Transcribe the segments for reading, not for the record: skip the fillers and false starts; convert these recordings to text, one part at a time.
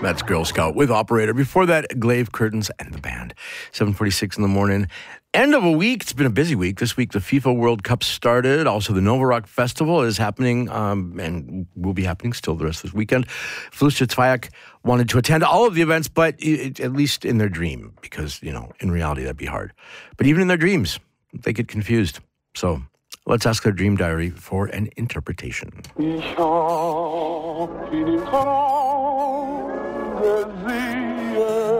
That's Girl Scout with Operator. Before that, Glaive Curtains and the band. 7:46 in the morning. End of a week. It's been a busy week. This week, the FIFA World Cup started. Also, the Nova Rock Festival is happening and will be happening still the rest of this weekend. Felicia Cvayak wanted to attend all of the events, but at least in their dream, because, in reality, that'd be hard. But even in their dreams, they get confused. So let's ask their dream diary for an interpretation. Ich hab ihn im Traum gesehen.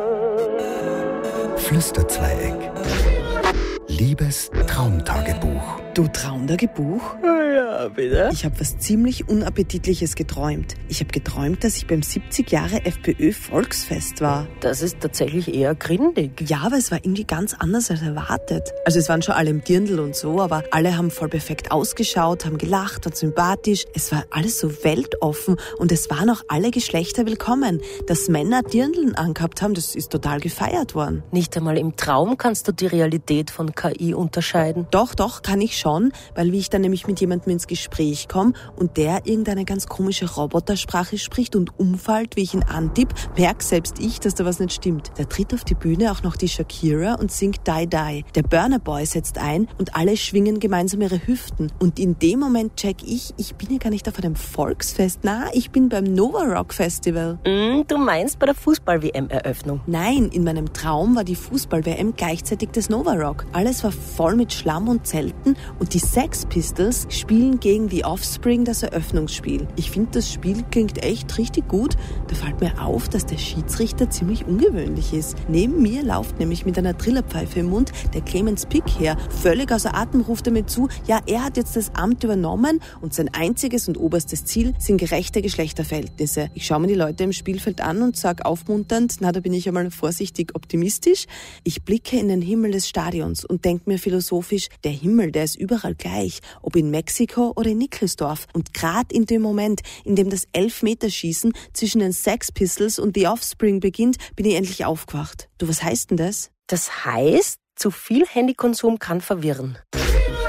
Flüsterzweieck. Liebes Traumtagebuch. Du Traumtagebuch? Ja, bitte? Ich habe was ziemlich Unappetitliches geträumt. Ich habe geträumt, dass ich beim 70 Jahre FPÖ-Volksfest war. Das ist tatsächlich eher grindig. Ja, aber es war irgendwie ganz anders als erwartet. Also es waren schon alle im Dirndl und so, aber alle haben voll perfekt ausgeschaut, haben gelacht, waren sympathisch. Es war alles so weltoffen und es waren auch alle Geschlechter willkommen. Dass Männer Dirndln angehabt haben, das ist total gefeiert worden. Nicht einmal im Traum kannst du die Realität von KI unterscheiden. Doch, kann ich schon, weil wie ich dann nämlich mit jemandem ins Gespräch komme und der irgendeine ganz komische Robotersprache spricht und umfällt, wie ich ihn antipp, merk selbst ich, dass da was nicht stimmt. Da tritt auf die Bühne auch noch die Shakira und singt Die Die. Der Burna Boy setzt ein und alle schwingen gemeinsam ihre Hüften. Und in dem Moment check ich bin ja gar nicht auf einem Volksfest, ich bin beim Nova Rock Festival. Du meinst bei der Fußball-WM-Eröffnung? Nein, in meinem Traum war die Fußball-WM gleichzeitig das Nova Rock. Alles war voll mit Schlamm und Zelten und die Sex Pistols spielen gegen die Offspring das Eröffnungsspiel. Ich finde, das Spiel klingt echt richtig gut. Da fällt mir auf, dass der Schiedsrichter ziemlich ungewöhnlich ist. Neben mir läuft nämlich mit einer Trillerpfeife im Mund der Clemens Pick her. Völlig außer Atem ruft er mir zu, ja, er hat jetzt das Amt übernommen und sein einziges und oberstes Ziel sind gerechte Geschlechterverhältnisse. Ich schaue mir die Leute im Spielfeld an und sage aufmunternd, da bin ich einmal vorsichtig optimistisch. Ich blicke in den Himmel des Stadions und denke mir philosophisch, der Himmel, der ist überall gleich, ob in Mexiko oder in Nickelsdorf. Und gerade in dem Moment, in dem das Elfmeterschießen zwischen den Sex Pistols und The Offspring beginnt, bin ich endlich aufgewacht. Du, was heißt denn das? Das heißt, zu viel Handykonsum kann verwirren.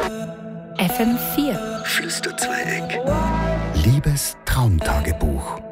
FM4 Flüsterzweieck. Liebes Traumtagebuch.